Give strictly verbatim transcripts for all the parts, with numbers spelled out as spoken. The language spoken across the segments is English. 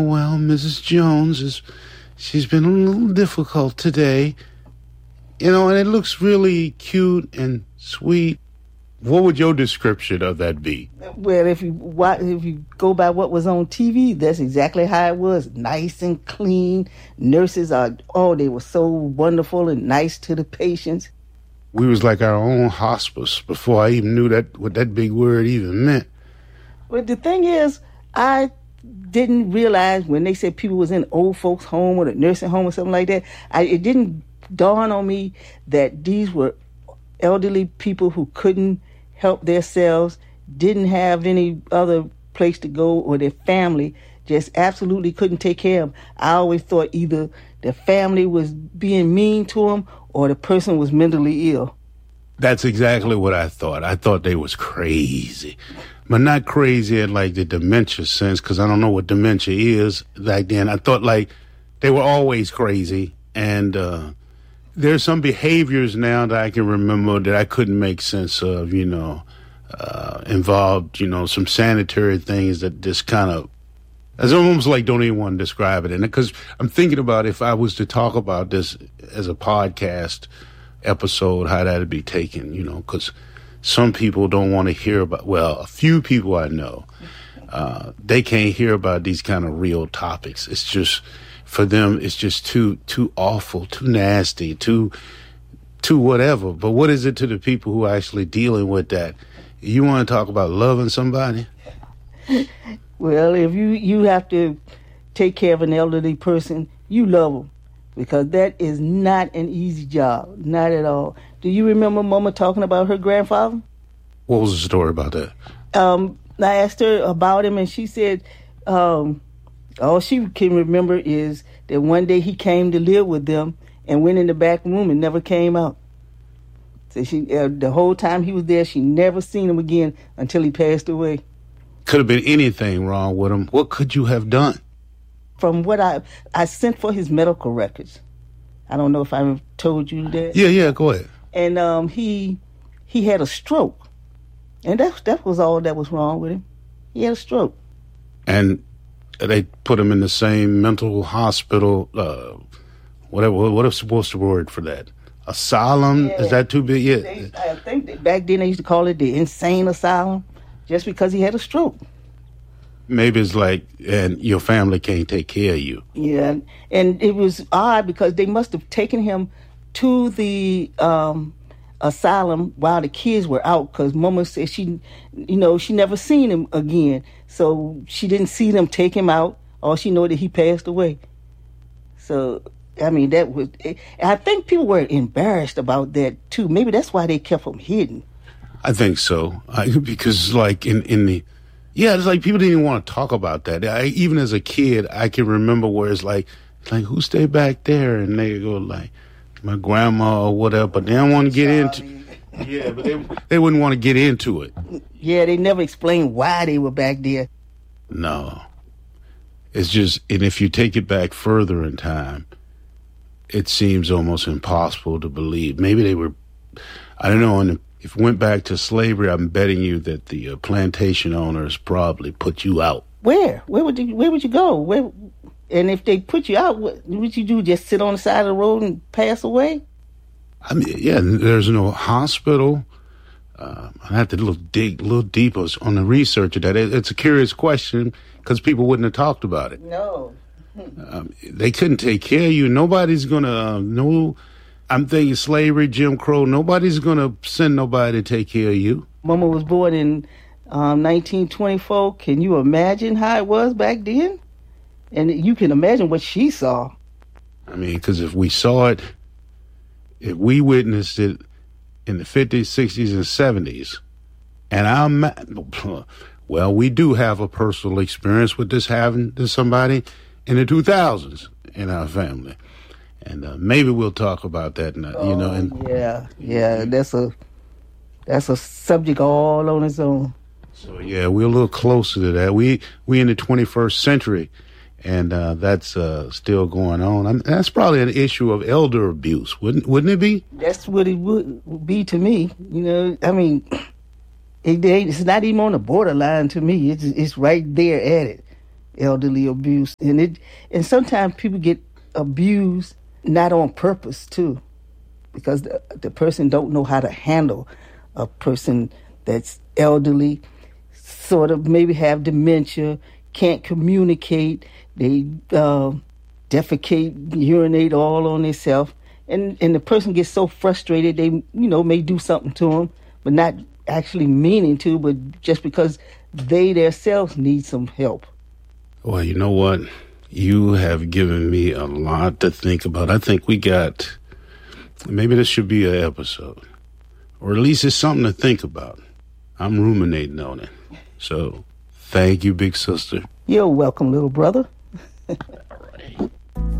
Well, Missus Jones is, she's been a little difficult today. You know, and it looks really cute and sweet. What would your description of that be? Well, if you watch, if you go by what was on T V, that's exactly how it was. Nice and clean. Nurses are, oh, they were so wonderful and nice to the patients. We was like our own hospice before I even knew that what that big word even meant. But the thing is, I didn't realize when they said people was in old folks' home or the nursing home or something like that, I, it didn't dawn on me that these were elderly people who couldn't help themselves, didn't have any other place to go, or their family just absolutely couldn't take care of them. I always thought either the family was being mean to them or the person was mentally ill. That's exactly what I thought. I thought they was crazy. But not crazy in like the dementia sense, because I don't know what dementia is back then. I thought like they were always crazy. And uh, there's some behaviors now that I can remember that I couldn't make sense of, you know, uh, involved, you know, some sanitary things that just kind of, it's almost like don't even want to describe it. And because I'm thinking about if I was to talk about this as a podcast episode, how that'd be taken, you know, because some people don't want to hear about, well, a few people I know, uh, they can't hear about these kind of real topics. It's just, for them, it's just too, too awful, too nasty, too, too whatever. But what is it to the people who are actually dealing with that? You want to talk about loving somebody? Well, if you, you have to take care of an elderly person, you love them, because that is not an easy job, not at all. Do you remember Mama talking about her grandfather? What was the story about that? Um, I asked her about him, and she said um, all she can remember is that one day he came to live with them and went in the back room and never came out. So she, uh, the whole time he was there, she never seen him again until he passed away. Could have been anything wrong with him. What could you have done? From what I I sent for his medical records. I don't know if I told you that. Yeah, yeah, go ahead. And um, he he had a stroke, and that that was all that was wrong with him. He had a stroke. And they put him in the same mental hospital. Uh, whatever. What is supposed to word for that? Asylum? Yeah. Is that too big? Yeah. They, I think that back then they used to call it the insane asylum, just because he had a stroke. Maybe it's like, and your family can't take care of you. Yeah, and it was odd because they must have taken him to the um, asylum while the kids were out, because Mama said she, you know, she never seen him again. So she didn't see them take him out. All she knew that he passed away. So, I mean, that was, I think people were embarrassed about that too. Maybe that's why they kept him hidden. I think so. I, because like in, in the, yeah, it's like people didn't even want to talk about that. I, even as a kid, I can remember where it's like, like who stayed back there? And they go like, my grandma or whatever. But they don't want to get into. Yeah, but they they wouldn't want to get into it. Yeah, they never explained why they were back there. No, it's just, and if you take it back further in time, it seems almost impossible to believe. Maybe they were, I don't know. And if it went back to slavery, I'm betting you that the uh, plantation owners probably put you out. Where? Where would you? Where would you go? Where? And if they put you out, what would you do? Just sit on the side of the road and pass away? I mean, yeah. There's no hospital. Uh, I have to little dig a little deeper on the research of that. It, it's a curious question because people wouldn't have talked about it. No. um, they couldn't take care of you. Nobody's gonna uh, no. I'm thinking slavery, Jim Crow. Nobody's going to send nobody to take care of you. Mama was born in um, nineteen twenty-four. Can you imagine how it was back then? And you can imagine what she saw. I mean, because if we saw it, if we witnessed it in the fifties, sixties, and seventies, and I'm, well, we do have a personal experience with this happening to somebody in the two thousands in our family. And uh, maybe we'll talk about that, now, oh, you know. And yeah, yeah, that's a that's a subject all on its own. So yeah, we're a little closer to that. We we in the twenty-first century, and uh, that's uh, still going on. I mean, that's probably an issue of elder abuse, wouldn't wouldn't it be? That's what it would be to me. You know, I mean, it, it's not even on the borderline to me. It's it's right there at it. elderly abuse. And it and sometimes people get abused not on purpose too, because the, the person don't know how to handle a person that's elderly, sort of maybe have dementia, can't communicate, they uh, defecate, urinate all on themselves, and, and the person gets so frustrated they, you know, may do something to them, but not actually meaning to, but just because they themselves need some help. Well, you know what? You have given me a lot to think about. I think we got, maybe this should be an episode, or at least it's something to think about. I'm ruminating on it. So, thank you, big sister. You're welcome, little brother. All right.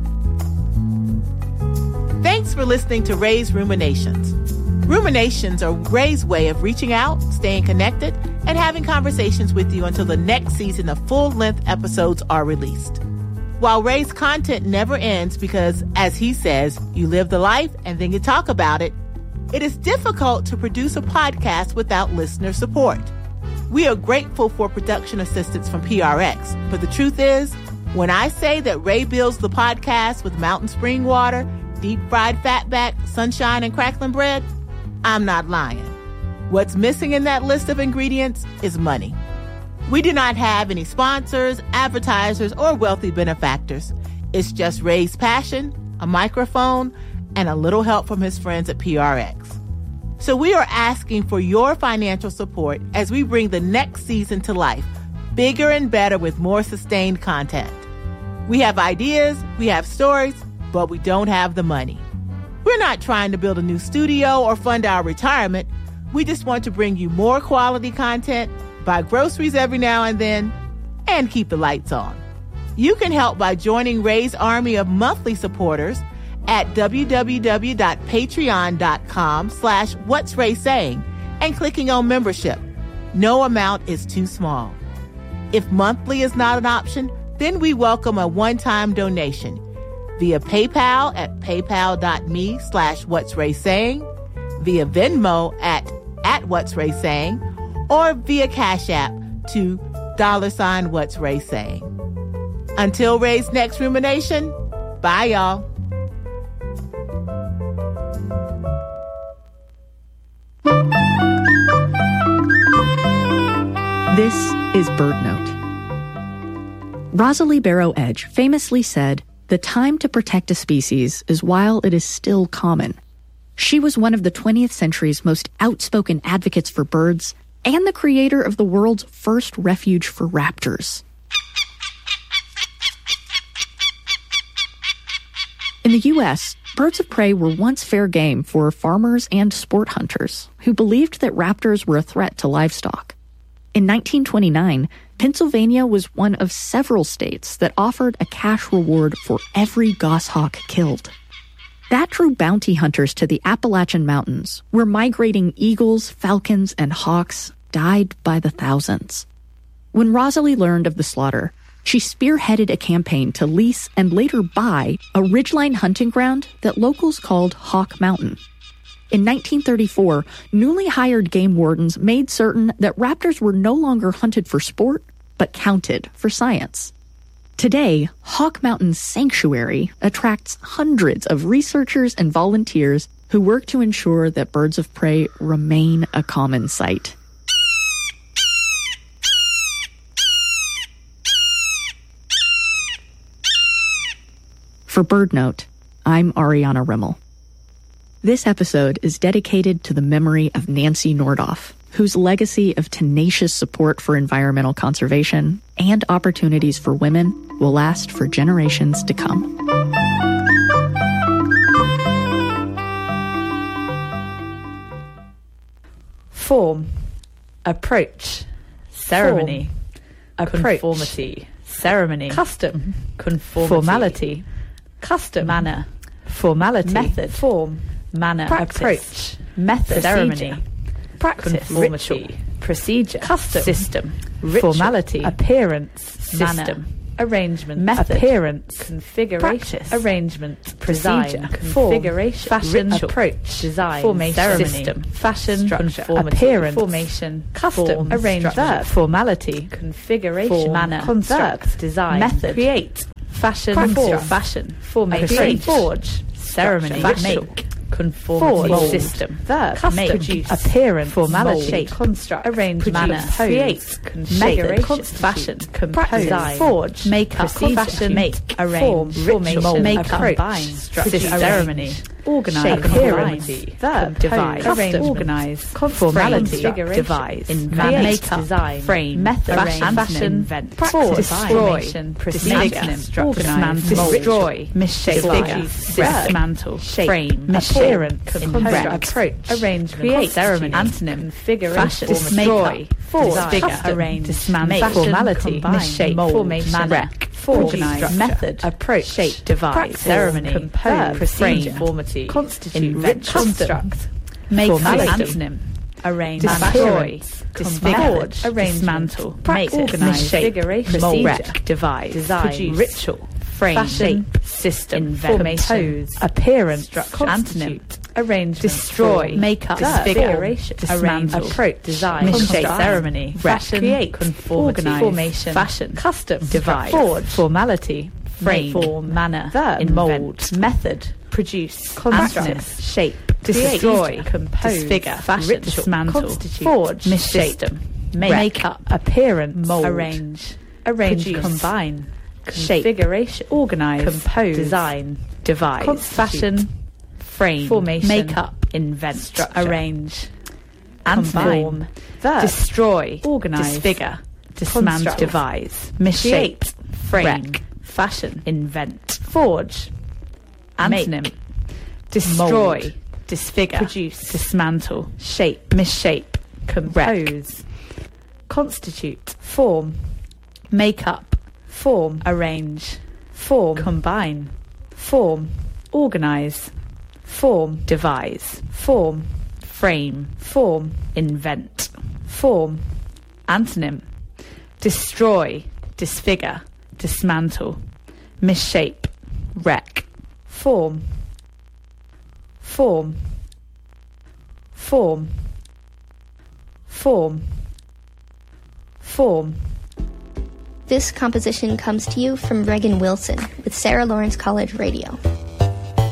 Thanks for listening to Ray's Ruminations. Ruminations are Ray's way of reaching out, staying connected, and having conversations with you until the next season of full-length episodes are released. While Ray's content never ends because, as he says, you live the life and then you talk about it, it is difficult to produce a podcast without listener support. We are grateful for production assistance from P R X, but the truth is, when I say that Ray builds the podcast with mountain spring water, deep-fried fatback, sunshine, and crackling bread, I'm not lying. What's missing in that list of ingredients is money. We do not have any sponsors, advertisers, or wealthy benefactors. It's just Ray's passion, a microphone, and a little help from his friends at P R X. So we are asking for your financial support as we bring the next season to life, bigger and better with more sustained content. We have ideas, we have stories, but we don't have the money. We're not trying to build a new studio or fund our retirement. We just want to bring you more quality content, buy groceries every now and then, and keep the lights on. You can help by joining Ray's army of monthly supporters at www.patreon.com slash what's Ray saying and clicking on membership. No amount is too small. If monthly is not an option, then we welcome a one-time donation via PayPal at paypal.me slash what's Ray saying, via Venmo at, at what's Ray saying, or via Cash App to dollar sign what's Ray saying. Until Ray's next rumination, bye y'all. This is BirdNote. Rosalie Barrow Edge famously said, "The time to protect a species is while it is still common." She was one of the twentieth century's most outspoken advocates for birds and the creator of the world's first refuge for raptors. In the U S, birds of prey were once fair game for farmers and sport hunters who believed that raptors were a threat to livestock. In nineteen twenty-nine, Pennsylvania was one of several states that offered a cash reward for every goshawk killed. That drew bounty hunters to the Appalachian Mountains, where migrating eagles, falcons, and hawks died by the thousands. When Rosalie learned of the slaughter, she spearheaded a campaign to lease and later buy a ridgeline hunting ground that locals called Hawk Mountain. In nineteen thirty-four, newly hired game wardens made certain that raptors were no longer hunted for sport, but counted for science. Today, Hawk Mountain's sanctuary attracts hundreds of researchers and volunteers who work to ensure that birds of prey remain a common sight. For BirdNote, I'm Ariana Rimmel. This episode is dedicated to the memory of Nancy Nordoff, whose legacy of tenacious support for environmental conservation and opportunities for women will last for generations to come. Form, approach, ceremony, Form. Approach, conformity, ceremony, custom, conformity, formality, custom, manner, formality, method, form, manner, practice, approach, method, ceremony, practice, conformity, ritual, procedure, custom, system, ritual, formality, appearance, system, manner, arrangement, method, appearance, configuration, practice, arrangement, procedure, configuration, fashion, ritual, approach, design, formation, ceremony, system, fashion, structure, appearance, formation, custom, arrangement, formality, configuration, form, manner, construct, design, method, create, fashion, form, fashion, formation, forge, ceremony, make, conformity, forge, system, verb, custom, make, produce, appearance, formality, shape, construct, arrange, produce, manner, create, configuration, fashion, compose, design, forge, make, procedure, fashion, make, arrange, formation, make, combine, structure, ceremony, organize, appearance, verb, divide, arrange, organize, formality, devise, invent, make, design, frame, method, fashion, invent, forge, destroy, procedure, organize, destroy, misshape, dismantle, frame, appearance, approach, arrange, create, ceremony, antonym, configuration, destroy, forge, arrange, dismantle, formality, misshape, formation, wreck, organize, method, approach, shape, devise, ceremony, compose, frame, formality, constitute, construct, make, antonym, arrange, destroy, disfigure, arrange, dismantle, make, organize, figuration, mold, wreck, divide, design, produce, ritual, frame, fashion, shape, system, formation, appearance, antonym, arrange, destroy, make up, disfigure, dismantle, approach, design, misshape, ceremony, fashion, create, conformity, formation, fashion, custom, divide, forge, formality, frame, form, manner, verb, in mold, method, produce, construct, shape, destroy, compose, disfigure, fashion, dismantle, constitute, forge, misshape, make, make up, appearance, mold, arrange, arrange, produce, combine, shape, configuration, organize, compose, design, devise, fashion, frame, formation, make up, invent, structure, arrange, combine, verb, destroy, organize, disfigure, dismantle, devise, misshape, frame, wreck, fashion, invent, forge, antonym, make, destroy, mold, disfigure, produce, dismantle, shape, misshape, compose, constitute, form, make up, form, arrange, form, combine, form, organize, form, devise, form, frame, form, invent, form, antonym, destroy, disfigure, dismantle, misshape, wreck, form, form, form, form, form. This composition comes to you from Regan Wilson with Sarah Lawrence College Radio.